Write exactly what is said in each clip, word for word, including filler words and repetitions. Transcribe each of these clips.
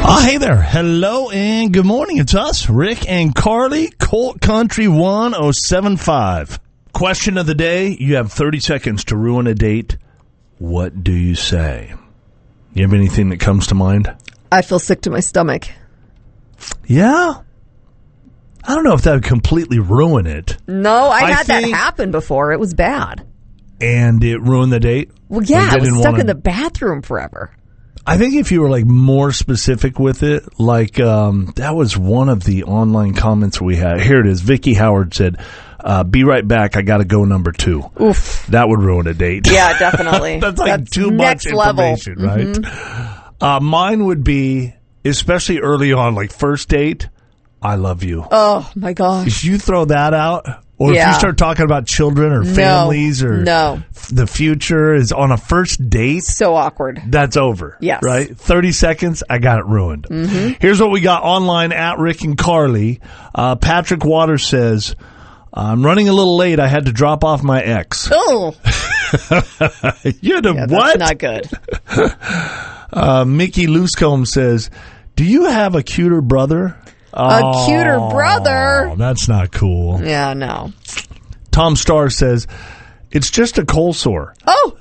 Oh, hey there. Hello and good morning. It's us, Rick and Carly, Colt Country one oh seven five. Question of the day. You have thirty seconds to ruin a date. What do you say? You have anything that comes to mind? I feel sick to my stomach. Yeah? I don't know if that would completely ruin it. No, I, I had think- that happen before. It was bad. And it ruined the date? Well, yeah, Like, they I was didn't stuck wanna- in the bathroom forever. I think if you were like more specific with it, like um, that was one of the online comments we had. Here it is. Vicky Howard said, uh, "Be right back. I got to go number two." Oof. That would ruin a date. Yeah, definitely. That's like That's too next much level. information, right? Mm-hmm. Uh, mine would be, especially early on, like first date, "I love you." Oh, my gosh. If you throw that out, or if Yeah. you start talking about children or No. families or No. f- the future is on a first date, So awkward. that's over. Yes. Right? thirty seconds, I got it ruined. Mm-hmm. Here's what we got online at Rick and Carly. Uh, Patrick Waters says, "I'm running a little late. I had to drop off my ex." Oh, You had to yeah, what? that's not good. Uh, Mickey Loosecombe says, "Do you have a cuter brother?" A cuter brother? Oh, that's not cool. Yeah, no. Tom Starr says, "It's just a cold sore. Oh,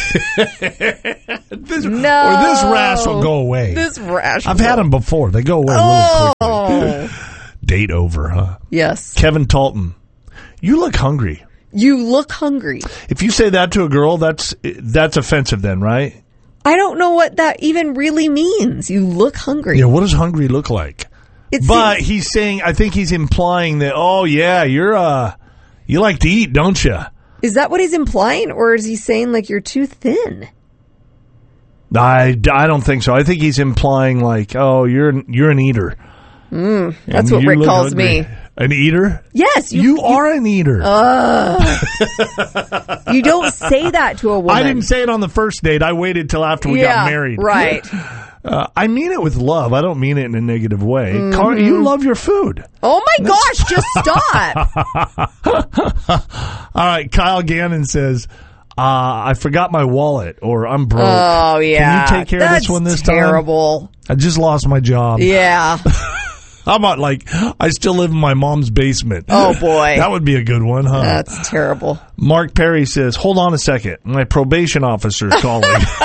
This, no. Or this rash will go away." This rash. I've had them before. They go away Oh. really quickly. Date over, huh? Yes. Kevin Talton, "You look hungry." You look hungry. If you say that to a girl, that's that's offensive then, right? I don't know what that even really means. You look hungry. Yeah, what does hungry look like? It's But he's saying, I think he's implying that, oh, yeah, you're, uh, you like to eat, don't you? Is that what he's implying, or is he saying like you're too thin? I, I don't think so. I think he's implying like, oh, you're you're an eater. Mm, that's And what you Rick look calls hungry. me. An eater? Yes, You, you are an eater. Uh, you don't say that to a woman. I didn't say it on the first date. I waited till after we yeah, got married. Right. Uh, I mean it with love. I don't mean it in a negative way. Mm-hmm. Car, you love your food. Oh my gosh, just stop. All right, Kyle Gannon says, uh, "I forgot my wallet," or "I'm broke." Oh yeah. Can you take care That's of this one this terrible. time? I just lost my job. Yeah. How about like, I still live in my mom's basement? Oh boy. That would be a good one, huh? That's terrible. Mark Perry says, "Hold on a second. My probation officer's calling."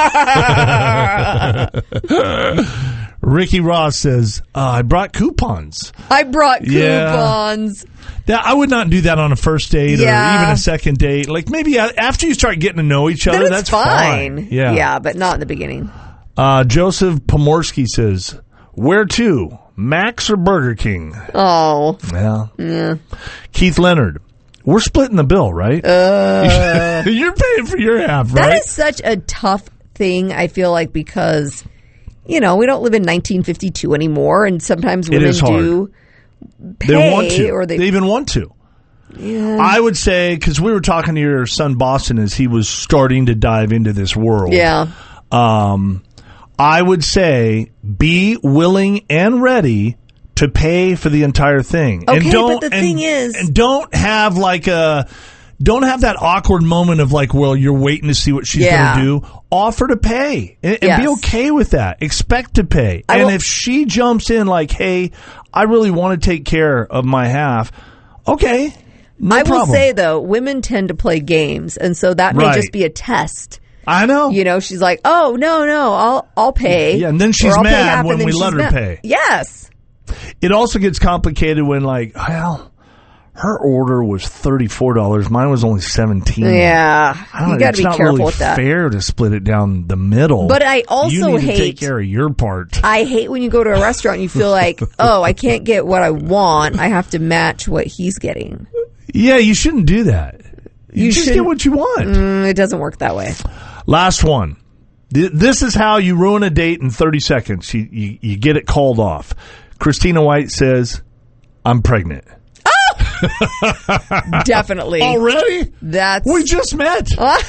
Ricky Ross says, uh, "I brought coupons." I brought Yeah. coupons. That, I would not do that on a first date Yeah. or even a second date. Like maybe a- after you start getting to know each other, Then that's it's fine. Yeah. Yeah, but not in the beginning. Uh, Joseph Pomorsky says, "Where to? Max or Burger King?" Oh. Yeah. Yeah. Keith Leonard, "We're splitting the bill, right?" Uh, You're paying for your half, right? that is such a tough thing, I feel like, because, you know, we don't live in nineteen fifty-two anymore, and sometimes women is hard. do pay. They want to. Or they, They even want to. yeah. I would say, because we were talking to your son Boston as he was starting to dive into this world. yeah. Um, I would say be willing and ready to pay for the entire thing. Okay, and don't, but the and, thing is- and don't have like a, don't have that awkward moment of like, well, you're waiting to see what she's Yeah. going to do. Offer to pay and, and be Yes. okay with that. Expect to pay. I and will- if she jumps in like, hey, I really want to take care of my half. Okay. No I will problem. say, though, women tend to play games, and so that may Right. just be a test. I know. You know, she's like, "Oh no, no, I'll I'll pay." Yeah, and then Or she's I'll pay mad half, when and then we she's let her mad. pay. Yes. It also gets complicated when, like, well, her order was thirty-four dollars. Mine was only seventeen dollars. Yeah, I don't you know, got it's to be not careful really with that. fair to split it down the middle. But I also you need hate- to take care of your part. I hate when you go to a restaurant and you feel like, "Oh, I can't get what I want. I have to match what he's getting." Yeah, you shouldn't do that. You, You just get shouldn't- what you want. Mm, it doesn't work that way. Last one. Th- This is how you ruin a date in thirty seconds. You, you, you get it called off. Christina White says, "I'm pregnant." Definitely. Already? That's We just met.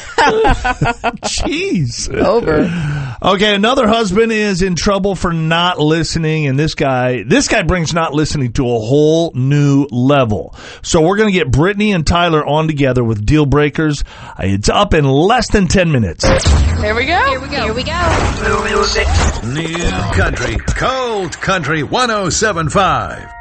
Jeez. over. Okay, another husband is in trouble for not listening, and this guy, this guy brings not listening to a whole new level. So we're going to get Brittany and Tyler on together with Deal Breakers. It's up in less than ten minutes. Here we go. Here we go. Here we go. New Country, Cold Country one oh seven point five.